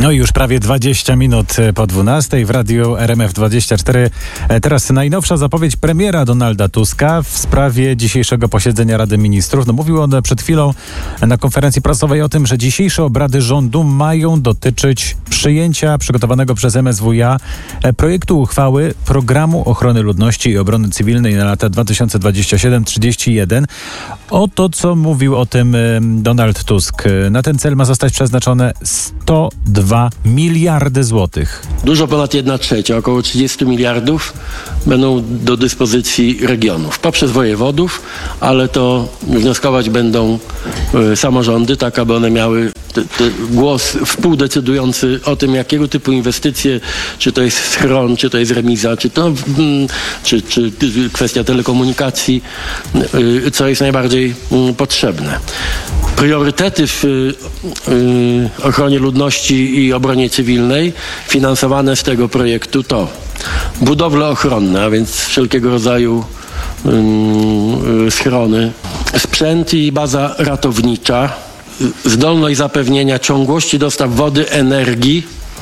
No i już prawie 20 minut po 12 w radiu RMF24. Teraz najnowsza zapowiedź premiera Donalda Tuska w sprawie dzisiejszego posiedzenia Rady Ministrów. No, mówił on przed chwilą na konferencji prasowej o tym, że dzisiejsze obrady rządu mają dotyczyć przyjęcia przygotowanego przez MSWiA projektu uchwały Programu Ochrony Ludności i Obrony Cywilnej na lata 2027-31. Oto co mówił o tym Donald Tusk. Na ten cel ma zostać przeznaczone 102 miliardy złotych. Dużo ponad 1/3, około 30 miliardów będą do dyspozycji regionów poprzez wojewodów, ale to wnioskować będą samorządy, tak aby one miały głos współdecydujący o tym, jakiego typu inwestycje, czy to jest schron, czy to jest remiza, czy kwestia telekomunikacji, co jest najbardziej potrzebne. Priorytety w ochronie ludności i obronie cywilnej finansowane z tego projektu to budowle ochronne, a więc wszelkiego rodzaju schrony, sprzęt i baza ratownicza, zdolność zapewnienia ciągłości dostaw wody, energii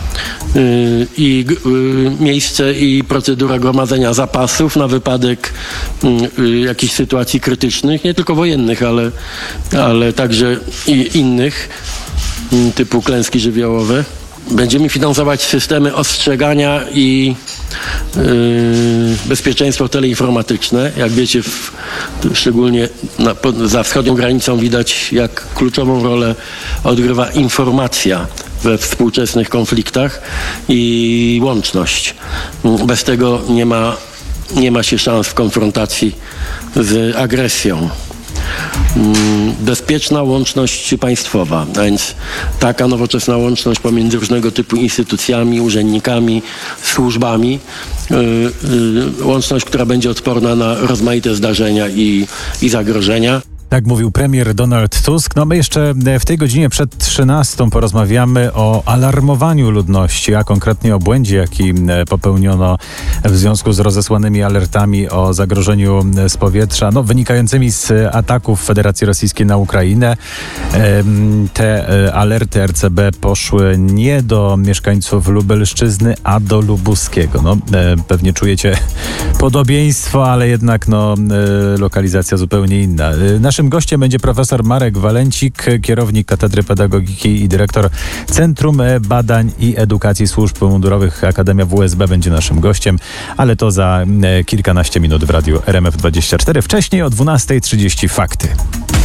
i miejsce i procedura gromadzenia zapasów na wypadek jakichś sytuacji krytycznych, nie tylko wojennych, ale także i innych, typu klęski żywiołowe. Będziemy finansować systemy ostrzegania i bezpieczeństwo teleinformatyczne. Jak wiecie, szczególnie za wschodnią granicą widać, jak kluczową rolę odgrywa informacja we współczesnych konfliktach i łączność. Bez tego nie ma się szans w konfrontacji z agresją. Bezpieczna łączność państwowa, a więc taka nowoczesna łączność pomiędzy różnego typu instytucjami, urzędnikami, służbami. Łączność, która będzie odporna na rozmaite zdarzenia i zagrożenia. Tak mówił premier Donald Tusk. No my jeszcze w tej godzinie przed 13 porozmawiamy o alarmowaniu ludności, a konkretnie o błędzie, jaki popełniono w związku z rozesłanymi alertami o zagrożeniu z powietrza, wynikającymi z ataków Federacji Rosyjskiej na Ukrainę. Te alerty RCB poszły nie do mieszkańców Lubelszczyzny, a do Lubuskiego. Pewnie czujecie podobieństwo, ale jednak lokalizacja zupełnie inna. Naszym gościem będzie profesor Marek Walencik, kierownik Katedry Pedagogiki i dyrektor Centrum Badań i Edukacji Służb Mundurowych. Akademia WSB będzie naszym gościem, ale to za kilkanaście minut w radiu RMF24. Wcześniej o 12:30 fakty.